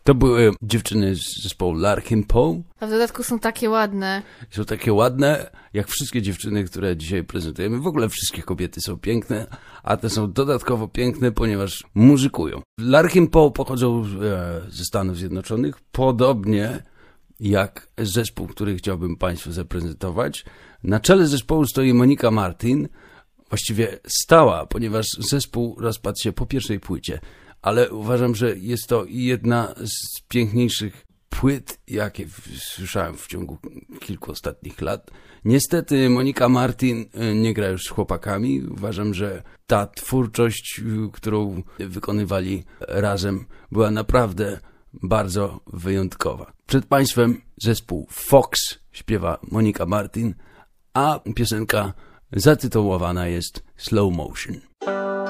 To były dziewczyny z zespołu Larkin Poe. A w dodatku są takie ładne. Są takie ładne, jak wszystkie dziewczyny, które dzisiaj prezentujemy. W ogóle wszystkie kobiety są piękne, a te są dodatkowo piękne, ponieważ muzykują. Larkin Poe pochodzą ze Stanów Zjednoczonych, podobnie jak zespół, który chciałbym Państwu zaprezentować. Na czele zespołu stoi Monica Martin, właściwie stała, ponieważ zespół rozpadł się po pierwszej płycie, ale uważam, że jest to jedna z piękniejszych płyt, jakie słyszałem w ciągu kilku ostatnich lat. Niestety Monica Martin nie gra już z chłopakami. Uważam, że ta twórczość, którą wykonywali razem, była naprawdę bardzo wyjątkowa. Przed Państwem zespół Fox, śpiewa Monica Martin, a piosenka zatytułowana jest Slow Motion.